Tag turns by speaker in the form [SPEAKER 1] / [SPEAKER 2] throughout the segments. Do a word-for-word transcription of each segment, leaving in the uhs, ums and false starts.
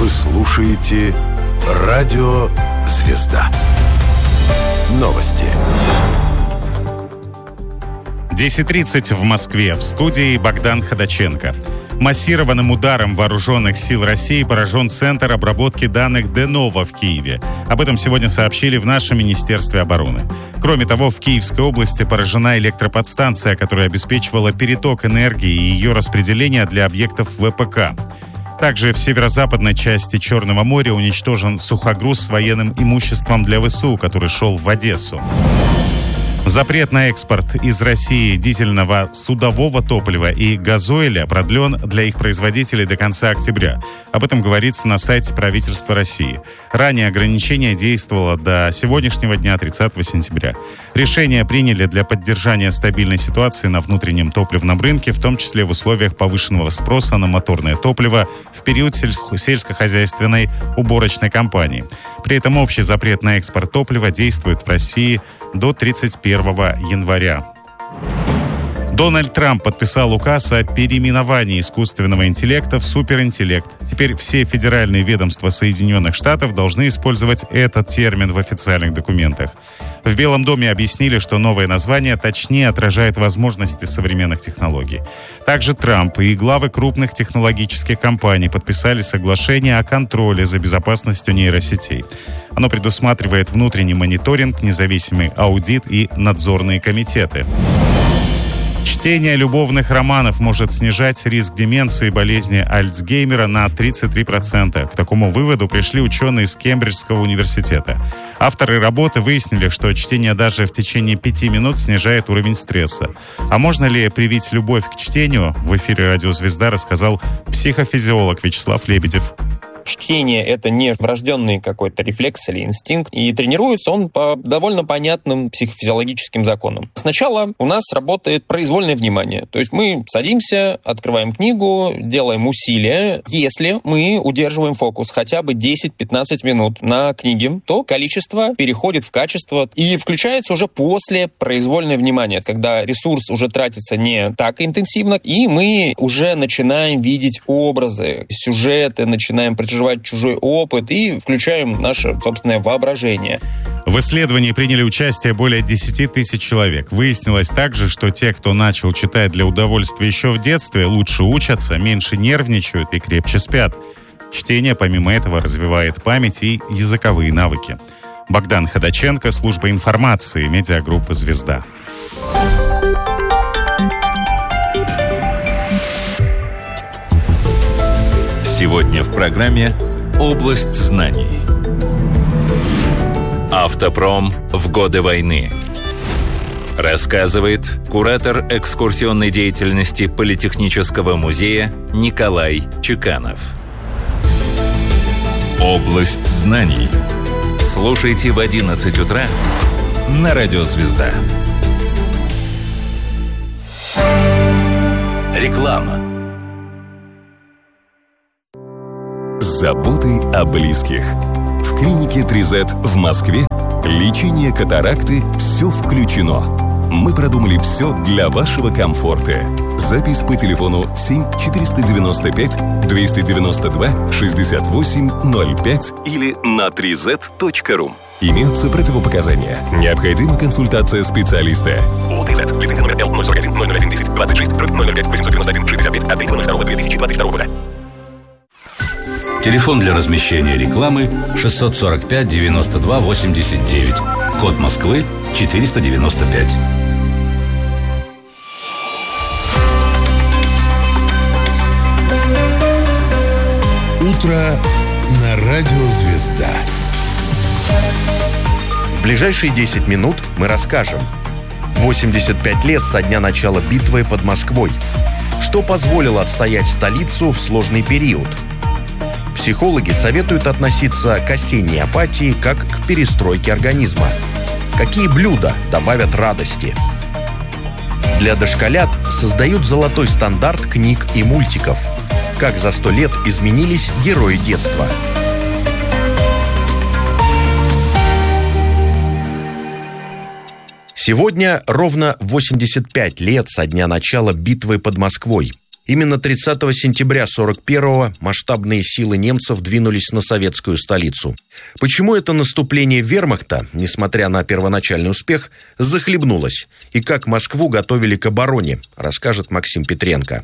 [SPEAKER 1] слушаете «Радио Звезда». Новости.
[SPEAKER 2] десять тридцать в Москве. В студии Богдан Ходаченко. Массированным ударом вооруженных сил России поражен Центр обработки данных Денова в Киеве. Об этом сегодня сообщили в нашем Министерстве обороны. Кроме того, в Киевской области поражена электроподстанция, которая обеспечивала переток энергии и ее распределение для объектов ВПК. Также в северо-западной части Черного моря уничтожен сухогруз с военным имуществом для ВСУ, который шел в Одессу. Запрет на экспорт из России дизельного судового топлива и газоиля продлен для их производителей до конца октября. Об этом говорится на сайте правительства России. Ранее ограничение действовало до сегодняшнего дня, тридцатого сентября. Решение приняли для поддержания стабильной ситуации на внутреннем топливном рынке, в том числе в условиях повышенного спроса на моторное топливо в период сельско- сельскохозяйственной уборочной кампании. При этом общий запрет на экспорт топлива действует в России до тридцать первого января. Дональд Трамп подписал указ о переименовании искусственного интеллекта в суперинтеллект. Теперь все федеральные ведомства Соединенных Штатов должны использовать этот термин в официальных документах. В Белом доме объяснили, что новое название точнее отражает возможности современных технологий. Также Трамп и главы крупных технологических компаний подписали соглашение о контроле за безопасностью нейросетей. Оно предусматривает внутренний мониторинг, независимый аудит и надзорные комитеты. Чтение любовных романов может снижать риск деменции и болезни Альцгеймера на тридцать три процента. К такому выводу пришли ученые из Кембриджского университета. Авторы работы выяснили, что чтение даже в течение пяти минут снижает уровень стресса. А можно ли привить любовь к чтению? В эфире «Радио Звезда» рассказал психофизиолог Вячеслав Лебедев.
[SPEAKER 3] Чтение — это не врожденный какой-то рефлекс или инстинкт, и тренируется он по довольно понятным психофизиологическим законам. Сначала у нас работает произвольное внимание, то есть мы садимся, открываем книгу, делаем усилия. Если мы удерживаем фокус хотя бы десять-пятнадцать минут на книге, то количество переходит в качество и включается уже после произвольное внимание, когда ресурс уже тратится не так интенсивно, и мы уже начинаем видеть образы, сюжеты, начинаем проживать чужой опыт и включаем наше собственное воображение.
[SPEAKER 2] В исследовании приняли участие более десять тысяч человек. Выяснилось также, что те, кто начал читать для удовольствия еще в детстве, лучше учатся, меньше нервничают и крепче спят. Чтение, помимо этого, развивает память и языковые навыки. Богдан Ходаченко, служба информации, медиагруппа «Звезда».
[SPEAKER 4] Сегодня в программе «Область знаний». Автопром в годы войны. Рассказывает куратор экскурсионной деятельности Политехнического музея Николай Чеканов. «Область знаний». Слушайте в одиннадцать утра на Радио Звезда. Реклама.
[SPEAKER 1] Заботы о близких. В клинике три зет в Москве лечение катаракты «Все включено». Мы продумали все для вашего комфорта. Запись по телефону семь четыреста девяносто пять двести девяносто два шестьдесят восемь ноль пять или на три зет точка ру. Имеются противопоказания. Необходима консультация специалиста. ООО три зет. Лицензия номер Л ноль сорок один ноль ноль один десять двадцать шесть ноль ноль пять восемьсот девяносто один шестьдесят пять от третьего ноль второго две тысячи двадцать второго года.
[SPEAKER 5] Телефон для размещения рекламы шестьсот сорок пять девяносто два восемьдесят девять. Код Москвы четыреста девяносто пять.
[SPEAKER 1] Утро на Радио Звезда.
[SPEAKER 6] В ближайшие десять минут мы расскажем. восемьдесят пять лет со дня начала битвы под Москвой. Что позволило отстоять столицу в сложный период? Психологи советуют относиться к осенней апатии как к перестройке организма. Какие блюда добавят радости? Для дошколят создают золотой стандарт книг и мультиков. Как за сто лет изменились герои детства. Сегодня ровно восемьдесят пять лет со дня начала битвы под Москвой. Именно тридцатого сентября сорок первого масштабные силы немцев двинулись на советскую столицу. Почему это наступление вермахта, несмотря на первоначальный успех, захлебнулось? И как Москву готовили к обороне, расскажет Максим Петренко.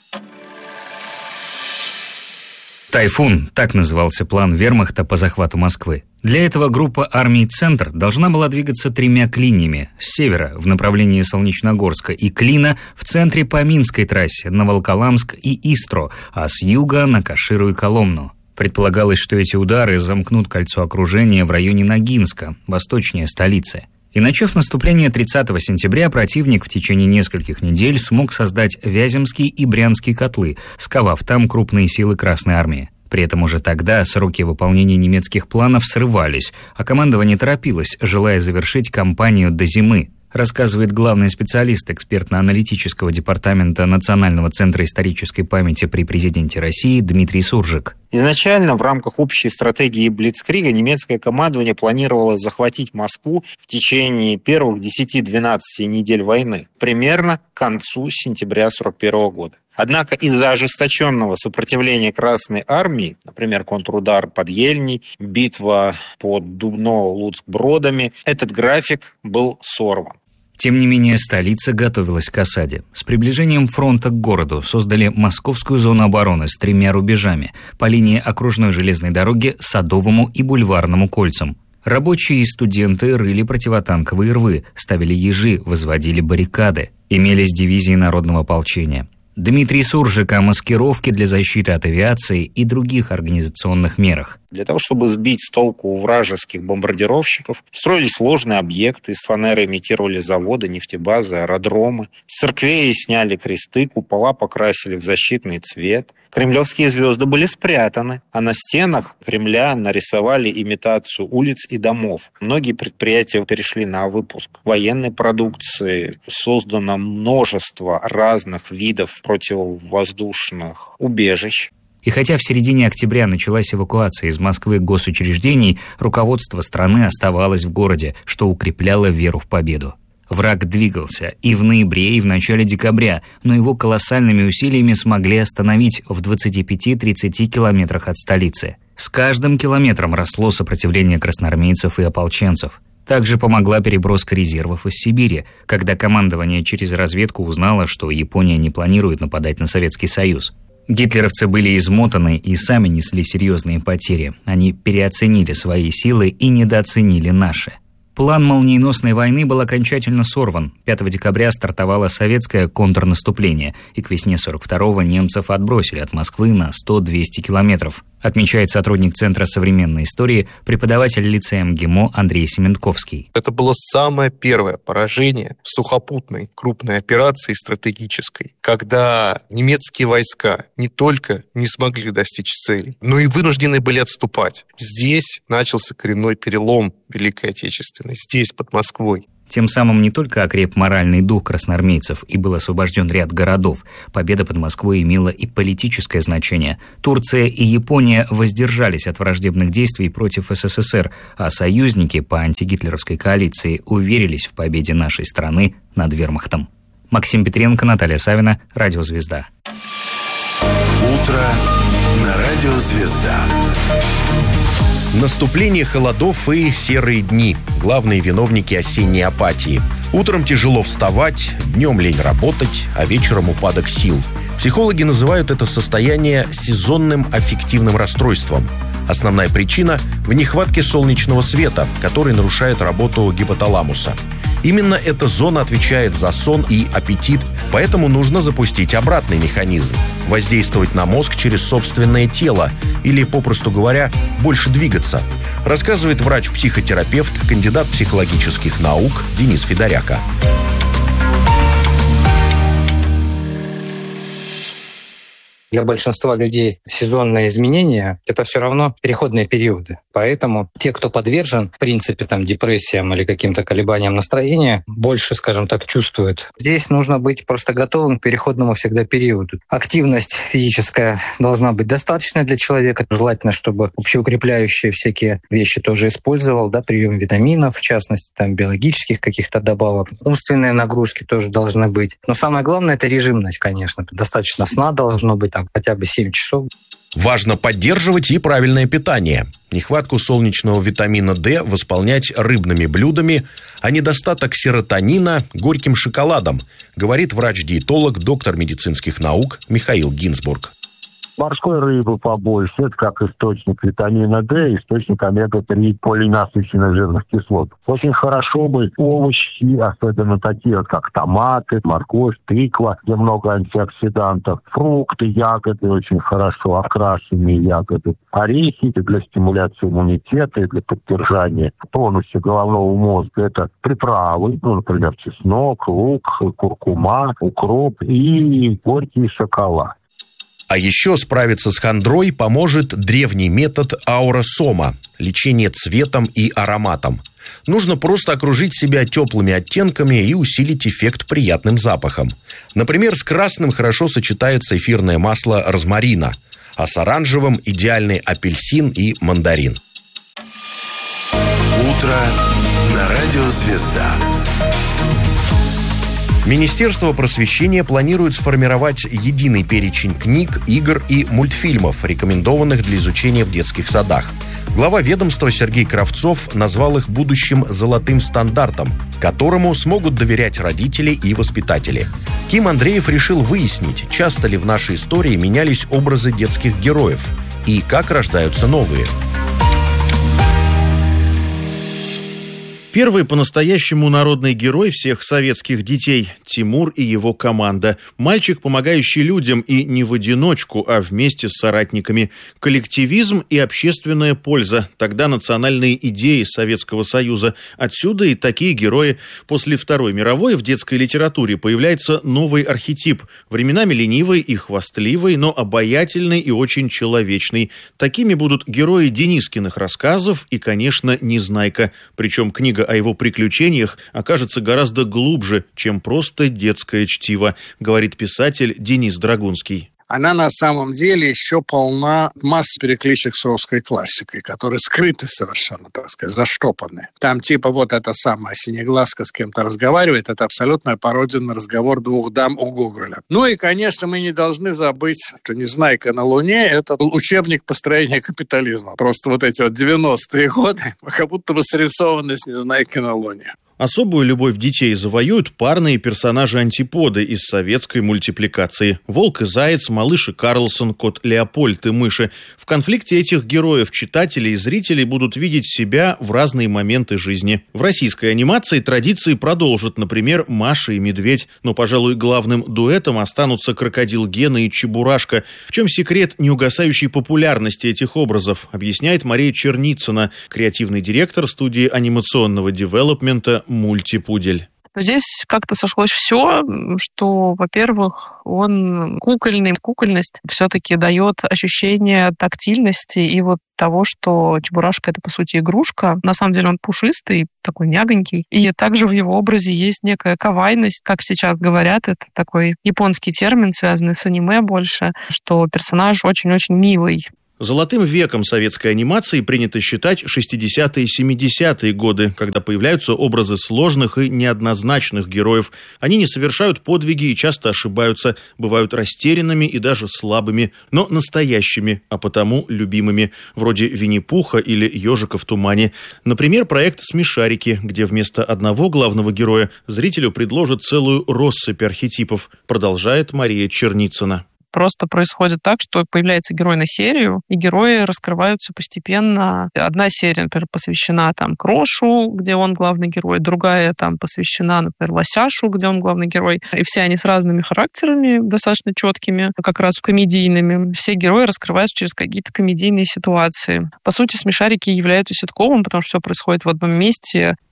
[SPEAKER 7] «Тайфун» — так назывался план вермахта по захвату Москвы. Для этого группа армий «Центр» должна была двигаться тремя клиньями: с севера в направлении Солнечногорска и Клина, в центре по Минской трассе на Волоколамск и Истру, а с юга на Каширу и Коломну. Предполагалось, что эти удары замкнут кольцо окружения в районе Ногинска, восточнее столицы. И начав наступление тридцатого сентября, противник в течение нескольких недель смог создать Вяземский и Брянский котлы, сковав там крупные силы Красной армии. При этом уже тогда сроки выполнения немецких планов срывались, а командование торопилось, желая завершить кампанию до зимы, рассказывает главный специалист экспертно-аналитического департамента Национального центра исторической памяти при президенте России Дмитрий Суржик.
[SPEAKER 8] Изначально в рамках общей стратегии Блицкрига немецкое командование планировало захватить Москву в течение первых десяти-двенадцати недель войны, примерно к концу сентября сорок первого года. Однако из-за ожесточенного сопротивления Красной армии, например, контрудар под Ельней, битва под Дубно-Луцк-Бродами, этот график был сорван.
[SPEAKER 7] Тем не менее, столица готовилась к осаде. С приближением фронта к городу создали московскую зону обороны с тремя рубежами по линии окружной железной дороги Садовому и Бульварному кольцам. Рабочие и студенты рыли противотанковые рвы, ставили ежи, возводили баррикады. Имелись дивизии народного ополчения. Дмитрий Суржик о маскировке для защиты от авиации и других организационных мерах.
[SPEAKER 8] Для того, чтобы сбить с толку вражеских бомбардировщиков, строили сложные объекты, из фанеры имитировали заводы, нефтебазы, аэродромы. С церквей сняли кресты, купола покрасили в защитный цвет. Кремлевские звезды были спрятаны, а на стенах Кремля нарисовали имитацию улиц и домов. Многие предприятия перешли на выпуск военной продукции. Создано множество разных видов противовоздушных убежищ.
[SPEAKER 7] И хотя в середине октября началась эвакуация из Москвы госучреждений, руководство страны оставалось в городе, что укрепляло веру в победу. Враг двигался и в ноябре, и в начале декабря, но его колоссальными усилиями смогли остановить в двадцати пяти-тридцати километрах от столицы. С каждым километром росло сопротивление красноармейцев и ополченцев. Также помогла переброска резервов из Сибири, когда командование через разведку узнало, что Япония не планирует нападать на Советский Союз. Гитлеровцы были измотаны и сами несли серьезные потери. Они переоценили свои силы и недооценили наши. План молниеносной войны был окончательно сорван. пятого декабря стартовало советское контрнаступление, и к весне сорок второго немцев отбросили от Москвы на сто-двести километров. Отмечает сотрудник Центра современной истории, преподаватель лицея МГИМО Андрей Сементковский.
[SPEAKER 9] Это было самое первое поражение в сухопутной крупной операции стратегической, когда немецкие войска не только не смогли достичь цели, но и вынуждены были отступать. Здесь начался коренной перелом Великой Отечественной, здесь, под Москвой.
[SPEAKER 7] Тем самым не только окреп моральный дух красноармейцев и был освобожден ряд городов, победа под Москвой имела и политическое значение. Турция и Япония воздержались от враждебных действий против СССР, а союзники по антигитлеровской коалиции уверились в победе нашей страны над вермахтом. Максим Петренко, Наталья Савина, Радио «Звезда».
[SPEAKER 1] Утро на Радио «Звезда».
[SPEAKER 6] Наступление холодов и серые дни – главные виновники осенней апатии. Утром тяжело вставать, днем лень работать, а вечером упадок сил. Психологи называют это состояние сезонным аффективным расстройством. Основная причина – в нехватке солнечного света, который нарушает работу гипоталамуса. Именно эта зона отвечает за сон и аппетит, поэтому нужно запустить обратный механизм – воздействовать на мозг через собственное тело или, попросту говоря, больше двигаться, рассказывает врач-психотерапевт, кандидат психологических наук Денис Федоряка.
[SPEAKER 10] Для большинства людей сезонные изменения – это все равно переходные периоды. Поэтому те, кто подвержен, в принципе, там, депрессиям или каким-то колебаниям настроения, больше, скажем так, чувствуют. Здесь нужно быть просто готовым к переходному всегда периоду. Активность физическая должна быть достаточной для человека. Желательно, чтобы общеукрепляющие всякие вещи тоже использовал, да, прием витаминов, в частности, там, биологических каких-то добавок. Умственные нагрузки тоже должны быть. Но самое главное – это режимность, конечно. Достаточно сна должно быть, там, хотя бы семь часов.
[SPEAKER 6] Важно поддерживать и правильное питание. Нехватку солнечного витамина D восполнять рыбными блюдами, а недостаток серотонина – горьким шоколадом, говорит врач-диетолог, доктор медицинских наук Михаил Гинзбург.
[SPEAKER 11] Морской рыбы побольше, это как источник витамина D, источник омега три полиненасыщенных жирных кислот. Очень хорошо бы овощи, особенно такие вот, как томаты, морковь, тыква, где много антиоксидантов, фрукты, ягоды очень хорошо, окрашенные ягоды, орехи для стимуляции иммунитета и для поддержания тонуса головного мозга. Это приправы, ну, например, чеснок, лук, куркума, укроп и горький шоколад.
[SPEAKER 6] А еще справиться с хандрой поможет древний метод ауросома – лечение цветом и ароматом. Нужно просто окружить себя теплыми оттенками и усилить эффект приятным запахом. Например, с красным хорошо сочетается эфирное масло розмарина, а с оранжевым – идеальный апельсин и мандарин.
[SPEAKER 1] Утро на радио «Звезда».
[SPEAKER 6] Министерство просвещения планирует сформировать единый перечень книг, игр и мультфильмов, рекомендованных для изучения в детских садах. Глава ведомства Сергей Кравцов назвал их будущим золотым стандартом, которому смогут доверять родители и воспитатели. Ким Андреев решил выяснить, часто ли в нашей истории менялись образы детских героев и как рождаются новые.
[SPEAKER 12] Первый по-настоящему народный герой всех советских детей – Тимур и его команда. Мальчик, помогающий людям и не в одиночку, а вместе с соратниками. Коллективизм и общественная польза – тогда национальные идеи Советского Союза. Отсюда и такие герои. После Второй мировой в детской литературе появляется новый архетип. Временами ленивый и хвастливый, но обаятельный и очень человечный. Такими будут герои Денискиных рассказов и, конечно, Незнайка. Причем книга о его приключениях окажется гораздо глубже, чем просто детское чтиво, говорит писатель Денис Драгунский.
[SPEAKER 13] Она на самом деле еще полна массы перекличек с русской классикой, которые скрыты совершенно, так сказать, заштопаны. Там типа вот эта самая синеглазка с кем-то разговаривает, это абсолютная пародия на разговор двух дам у Гоголя. Ну и, конечно, мы не должны забыть, что «Незнайка на Луне» — это учебник построения капитализма. Просто вот эти вот девяностые годы как будто бы срисованы с «Незнайкой на Луне».
[SPEAKER 12] Особую любовь детей завоюют парные персонажи-антиподы из советской мультипликации. Волк и заяц, малыш и Карлсон, кот Леопольд и мыши. В конфликте этих героев читатели и зрители будут видеть себя в разные моменты жизни. В российской анимации традиции продолжат, например, Маша и Медведь. Но, пожалуй, главным дуэтом останутся Крокодил Гена и Чебурашка. В чем секрет неугасающей популярности этих образов, объясняет Мария Черницына, креативный директор студии анимационного девелопмента «Мультипудель».
[SPEAKER 14] Здесь как-то сошлось все, что, во-первых, он кукольный. Кукольность все-таки дает ощущение тактильности и вот того, что Чебурашка — это, по сути, игрушка. На самом деле он пушистый, такой мягонький. И также в его образе есть некая кавайность, как сейчас говорят, это такой японский термин, связанный с аниме больше, что персонаж очень-очень милый.
[SPEAKER 12] Золотым веком советской анимации принято считать шестидесятые и семидесятые годы, когда появляются образы сложных и неоднозначных героев. Они не совершают подвиги и часто ошибаются, бывают растерянными и даже слабыми, но настоящими, а потому любимыми, вроде Винни-Пуха или Ежика в тумане. Например, проект «Смешарики», где вместо одного главного героя зрителю предложат целую россыпь архетипов, продолжает Мария Черницына.
[SPEAKER 14] Просто происходит так, что появляется герой на серию, и герои раскрываются постепенно. Одна серия, например, посвящена там Крошу, где он главный герой, другая там посвящена, например, Лосяшу, где он главный герой. И все они с разными характерами, достаточно четкими, как раз комедийными. Все герои раскрываются через какие-то комедийные ситуации. По сути, «Смешарики» являются ситкомом, потому что все происходит в одном месте.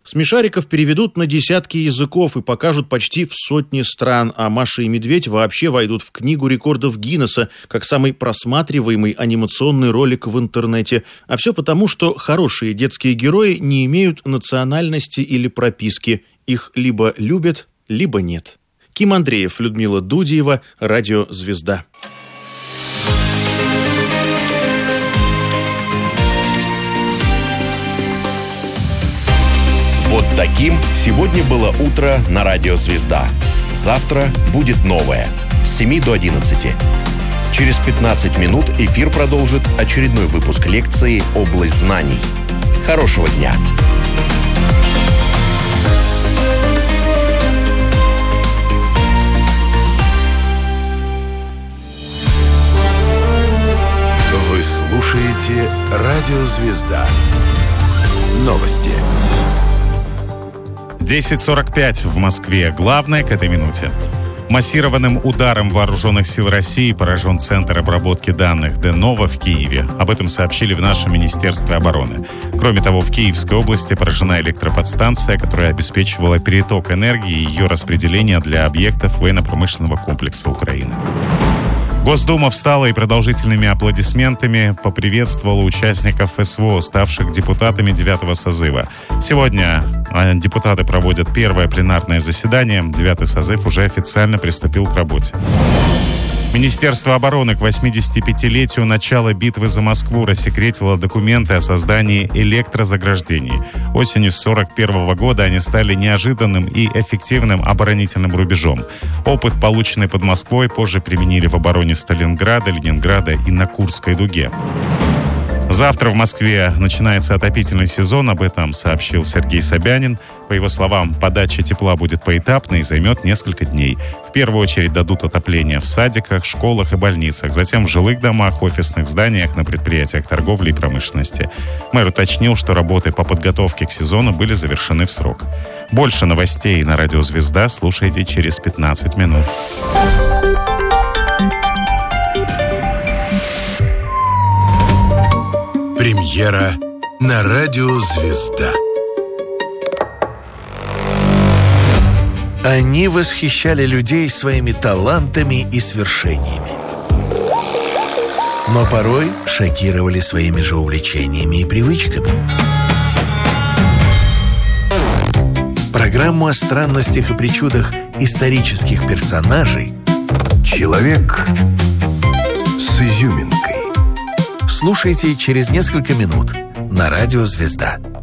[SPEAKER 12] Смешариков переведут на десятки языков и покажут почти в сотни стран, а Маша и Медведь вообще войдут в книгу рекордов Гиннесса как самый просматриваемый анимационный ролик в интернете. А все потому, что хорошие детские герои не имеют национальности или прописки. Их либо любят, либо нет. Ким Андреев, Людмила Дудиева, Радио «Звезда».
[SPEAKER 6] Вот таким сегодня было утро на Радио «Звезда». Завтра будет новое. С семи до одиннадцати. Через пятнадцать минут эфир продолжит очередной выпуск лекции «Область знаний». Хорошего дня!
[SPEAKER 1] Вы слушаете Радио «Звезда». Новости.
[SPEAKER 2] десять сорок пять в Москве. Главное к этой минуте. Массированным ударом вооруженных сил России поражен Центр обработки данных Денова в Киеве. Об этом сообщили в нашем Министерстве обороны. Кроме того, в Киевской области поражена электроподстанция, которая обеспечивала переток энергии и ее распределение для объектов военно-промышленного комплекса Украины. Госдума встала и продолжительными аплодисментами поприветствовала участников СВО, ставших депутатами девятого созыва. Сегодня депутаты проводят первое пленарное заседание. Девятый созыв уже официально приступил к работе. Министерство обороны к восьмидесятипятилетию начала битвы за Москву рассекретило документы о создании электрозаграждений. Осенью сорок первого года они стали неожиданным и эффективным оборонительным рубежом. Опыт, полученный под Москвой, позже применили в обороне Сталинграда, Ленинграда и на Курской дуге. Завтра в Москве начинается отопительный сезон, об этом сообщил Сергей Собянин. По его словам, подача тепла будет поэтапной и займет несколько дней. В первую очередь дадут отопление в садиках, школах и больницах, затем в жилых домах, офисных зданиях, на предприятиях торговли и промышленности. Мэр уточнил, что работы по подготовке к сезону были завершены в срок. Больше новостей на Радио «Звезда» слушайте через пятнадцать минут.
[SPEAKER 1] Премьера на Радио «Звезда».
[SPEAKER 15] Они восхищали людей своими талантами и свершениями. Но порой шокировали своими же увлечениями и привычками. Программу о странностях и причудах исторических персонажей
[SPEAKER 1] «Человек с изюминкой».
[SPEAKER 15] Слушайте через несколько минут на Радио «Звезда».